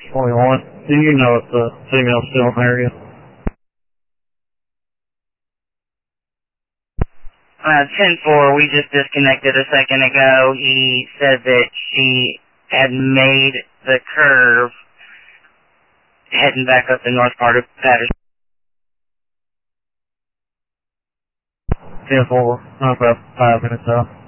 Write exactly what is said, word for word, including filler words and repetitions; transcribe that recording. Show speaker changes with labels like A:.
A: twenty-one. Do you know if the female's still in the area?
B: Uh, ten four, we just disconnected a second ago. He said that she had made the curve heading back up the north part of Patterson.
A: ten four, I'm about five minutes out.